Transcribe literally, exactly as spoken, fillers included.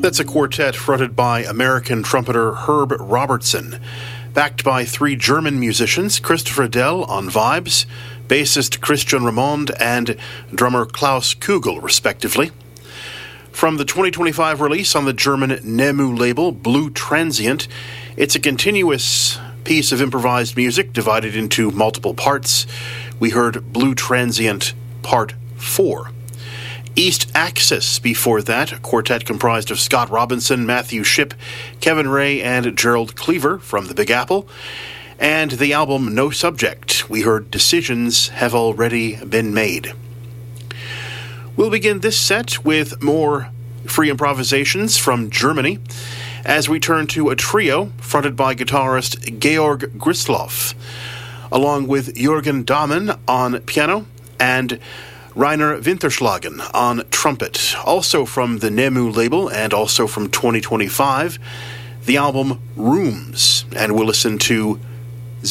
That's a quartet fronted by American trumpeter Herb Robertson, backed by three German musicians, Christopher Dell on vibes, bassist Christian Ramond, and drummer Klaus Kugel, respectively. From the twenty twenty-five release on the German Nemu label, Blue Transient, it's a continuous piece of improvised music divided into multiple parts. We heard Blue Transient Part four. East Axis before that, a quartet comprised of Scott Robinson, Matthew Shipp, Kevin Ray, and Gerald Cleaver from the Big Apple. And the album No Subject, we heard Decisions Have Already Been Made. We'll begin this set with more free improvisations from Germany as we turn to a trio fronted by guitarist Georg Grisloff, along with Jürgen Dahmen on piano and Rainer Winterschlagen on trumpet, also from the Nemu label and also from twenty twenty-five, the album Rooms, and we'll listen to